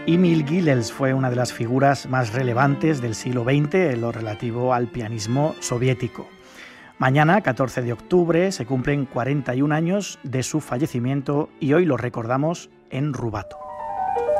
Emil Gilels fue una de las figuras más relevantes del siglo XX en lo relativo al pianismo soviético. Mañana, 14 de octubre, se cumplen 41 años de su fallecimiento y hoy lo recordamos en Rubato.